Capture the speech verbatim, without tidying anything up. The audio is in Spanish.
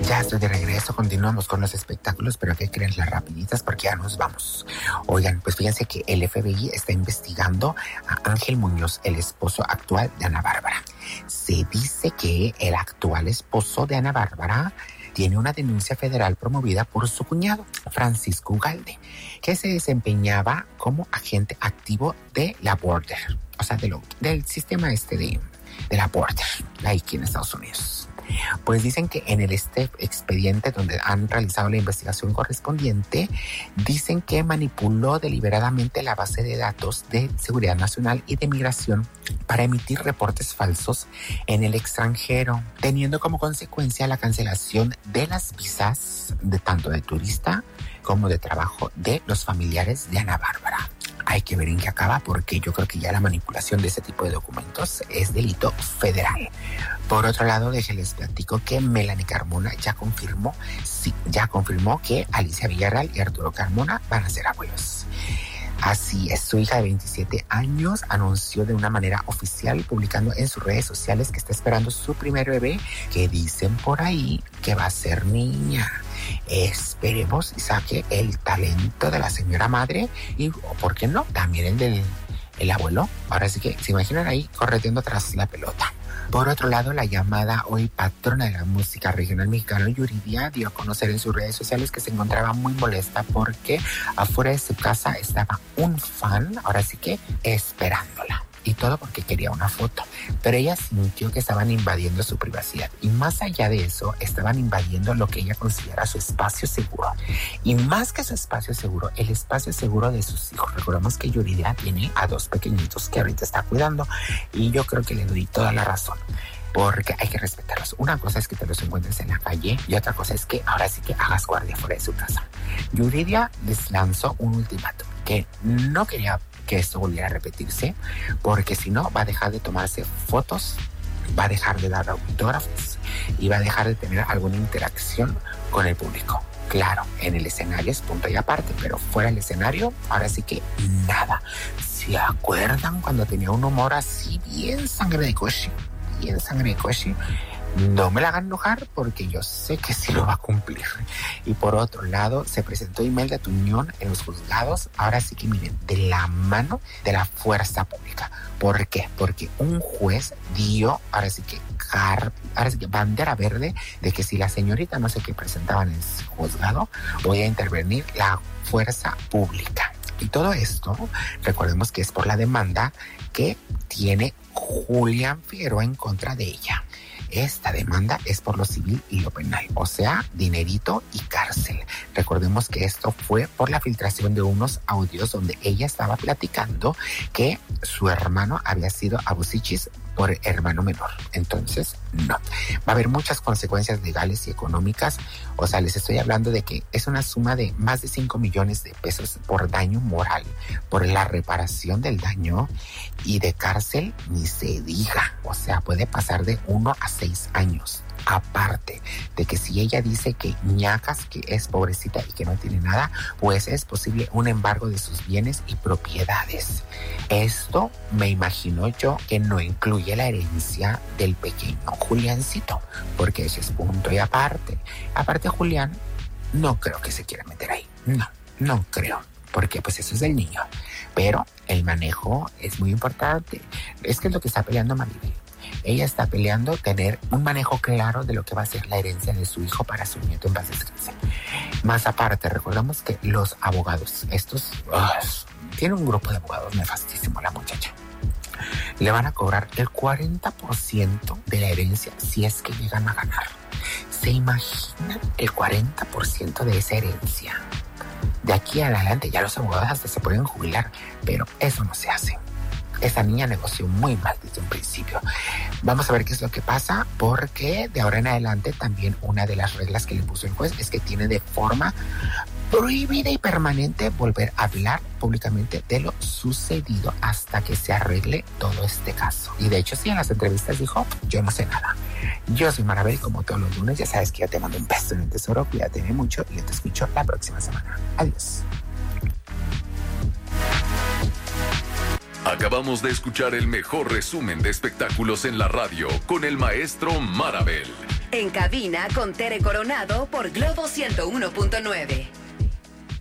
Ya estoy de regreso, continuamos con los espectáculos, pero ¿qué creen? Las rapiditas porque ya nos vamos. Oigan, pues fíjense que el F B I está investigando a Ángel Muñoz, el esposo actual de Ana Bárbara. Se dice que el actual esposo de Ana Bárbara tiene una denuncia federal promovida por su cuñado, Francisco Ugalde, que se desempeñaba como agente activo de la Border, o sea, de lo, del sistema este de, de la Border, ahí aquí en Estados Unidos. Pues dicen que en el este expediente donde han realizado la investigación correspondiente, dicen que manipuló deliberadamente la base de datos de Seguridad Nacional y de Migración para emitir reportes falsos en el extranjero, teniendo como consecuencia la cancelación de las visas de tanto de turista como de trabajo de los familiares de Ana Bárbara. Hay que ver en qué acaba, porque yo creo que ya la manipulación de ese tipo de documentos es delito federal. Por otro lado, déjenles platico que Melanie Carmona ya confirmó, sí, ya confirmó que Alicia Villarreal y Arturo Carmona van a ser abuelos. Así es, su hija de veintisiete años anunció de una manera oficial, publicando en sus redes sociales que está esperando su primer bebé, que dicen por ahí que va a ser niña. Esperemos y saque el talento de la señora madre y, o por qué no, también el del el abuelo. Ahora sí que se imaginan ahí correteando tras la pelota. Por otro lado, la llamada hoy patrona de la música regional mexicana, Yuridia, dio a conocer en sus redes sociales que se encontraba muy molesta porque afuera de su casa estaba un fan, ahora sí que esperándola. Y todo porque quería una foto. Pero ella sintió que estaban invadiendo su privacidad. Y más allá de eso, estaban invadiendo lo que ella considera su espacio seguro. Y más que su espacio seguro, el espacio seguro de sus hijos. Recordemos que Yuridia tiene a dos pequeñitos que ahorita está cuidando. Y yo creo que le doy toda la razón, porque hay que respetarlos. Una cosa es que te los encuentres en la calle y otra cosa es que ahora sí que hagas guardia fuera de su casa. Yuridia les lanzó un ultimátum, que no quería que esto volviera a repetirse, porque si no va a dejar de tomarse fotos, va a dejar de dar autógrafos y va a dejar de tener alguna interacción con el público. Claro, en el escenario es punto y aparte, pero fuera del escenario, ahora sí que nada. ¿Se acuerdan cuando tenía un humor así bien sangre de coche? Bien sangre de coche. No me la hagan enojar porque yo sé que sí lo va a cumplir. Y por otro lado, se presentó Imelda Tuñón en los juzgados, ahora sí que miren, de la mano de la fuerza pública. ¿Por qué? Porque un juez dio, ahora sí que, car, ahora sí que bandera verde de que si la señorita no sé qué presentaba en el juzgado, voy a intervenir la fuerza pública. Y todo esto, recordemos que es por la demanda que tiene Julián Figueroa en contra de ella. Esta demanda es por lo civil y lo penal, o sea, dinerito y cárcel. Recordemos que esto fue por la filtración de unos audios donde ella estaba platicando que su hermano había sido abusichis por hermano menor. Entonces, no. Va a haber muchas consecuencias legales y económicas. O sea, les estoy hablando de que es una suma de más de cinco millones de pesos por daño moral, por la reparación del daño, y de cárcel ni se diga. O sea, puede pasar de uno a seis años. Aparte de que si ella dice que ñacas, que es pobrecita y que no tiene nada, pues es posible un embargo de sus bienes y propiedades. Esto me imagino yo que no incluye la herencia del pequeño Juliancito, porque ese es punto y aparte. Aparte, Julián no creo que se quiera meter ahí. No, no creo. Porque pues eso es del niño. Pero el manejo es muy importante. Es que es lo que está peleando Maribel. Ella está peleando tener un manejo claro de lo que va a ser la herencia de su hijo para su nieto en paz descanse. Más aparte, recordamos que los abogados, estos, uh, tiene un grupo de abogados nefastísimo la muchacha. Le van a cobrar el cuarenta por ciento de la herencia si es que llegan a ganar. ¿Se imaginan el cuarenta por ciento de esa herencia? De aquí en adelante ya los abogados hasta se pueden jubilar, pero eso no se hace. Esa niña negoció muy mal desde un principio. Vamos a ver qué es lo que pasa, porque de ahora en adelante también una de las reglas que le puso el juez es que tiene de forma prohibida y permanente volver a hablar públicamente de lo sucedido hasta que se arregle todo este caso. Y de hecho sí, en las entrevistas dijo, yo no sé nada. Yo soy Marabel, como todos los lunes, ya sabes que yo te mando un beso en el tesoro, cuídate mucho y yo te escucho la próxima semana. Adiós. Acabamos de escuchar el mejor resumen de espectáculos en la radio con el maestro Marabel. En cabina con Tere Coronado por Globo ciento uno punto nueve.